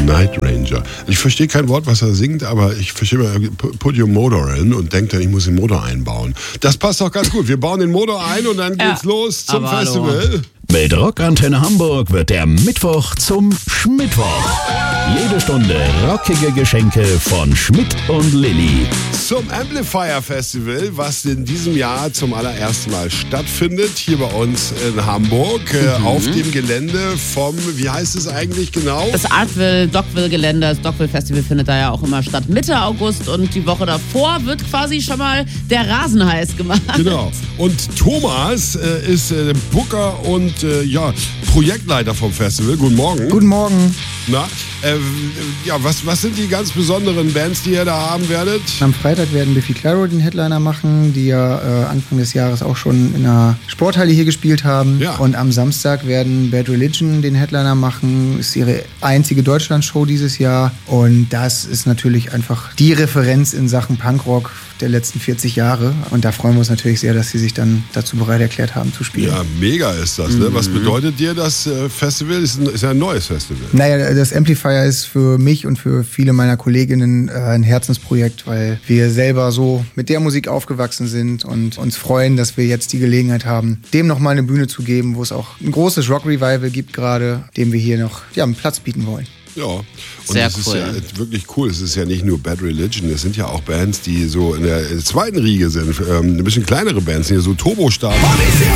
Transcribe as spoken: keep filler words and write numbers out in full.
Night Ranger. Ich verstehe kein Wort, was er singt, aber ich verstehe mal, put your motor in und denke dann, ich muss den Motor einbauen. Das passt doch ganz gut. Wir bauen den Motor ein und dann geht's ja los zum aber Festival. Hallo. Mit Rockantenne Hamburg wird der Mittwoch zum Schmittwoch. Jede Stunde rockige Geschenke von Schmidt und Lilly. Zum Amplifier Festival, was in diesem Jahr zum allerersten Mal stattfindet, hier bei uns in Hamburg, mhm. auf dem Gelände vom, wie heißt es eigentlich genau? Das Artville-Dockville-Gelände, das Dockville-Festival findet da ja auch immer statt Mitte August und die Woche davor wird quasi schon mal der Rasen heiß gemacht. Genau. Und Thomas äh, ist äh, Booker und äh, ja, Projektleiter vom Festival. Guten Morgen. Guten Morgen. Na, äh, ja, was, was sind die ganz besonderen Bands, die ihr da haben werdet? Am Freitag werden Biffy Clyro den Headliner machen, die ja äh, Anfang des Jahres auch schon in einer Sporthalle hier gespielt haben. Ja. Und am Samstag werden Bad Religion den Headliner machen. Ist ihre einzige Deutschlandshow dieses Jahr. Und das ist natürlich einfach die Referenz in Sachen Punkrock der letzten vierzig Jahre. Und da freuen wir uns natürlich sehr, dass sie sich dann dazu bereit erklärt haben zu spielen. Ja, mega ist das. Ne? Mhm. Was bedeutet dir das äh, Festival? Ist, ein, ist ja ein neues Festival. Naja, das Amplifier ist für mich und für viele meiner Kolleginnen äh, ein Herzensprojekt, weil wir selber so mit der Musik aufgewachsen sind und uns freuen, dass wir jetzt die Gelegenheit haben, dem nochmal eine Bühne zu geben, wo es auch ein großes Rock-Revival gibt gerade, dem wir hier noch ja, einen Platz bieten wollen. Ja, und Sehr das cool. ist ja wirklich cool. Es ist ja nicht nur Bad Religion, es sind ja auch Bands, die so in der zweiten Riege sind. Ähm, ein bisschen kleinere Bands, die so Turbo starten.